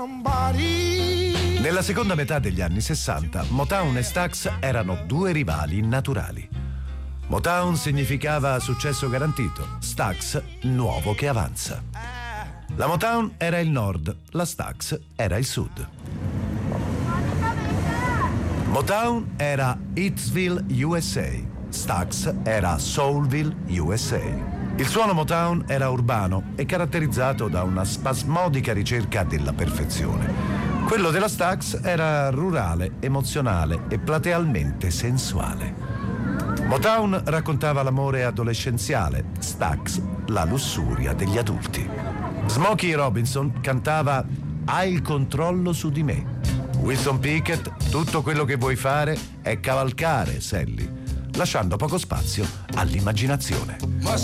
Nella seconda metà degli anni 60, Motown e Stax erano due rivali naturali. Motown significava successo garantito, Stax nuovo che avanza. La Motown era il nord, la Stax era il sud. Motown era Hitsville, USA. Stax era Soulville, USA. Il suono Motown era urbano e caratterizzato da una spasmodica ricerca della perfezione. Quello della Stax era rurale, emozionale e platealmente sensuale. Motown raccontava l'amore adolescenziale, Stax la lussuria degli adulti. Smokey Robinson cantava "Hai il controllo su di me". Wilson Pickett, tutto quello che vuoi fare è cavalcare, Sally, lasciando poco spazio all'immaginazione.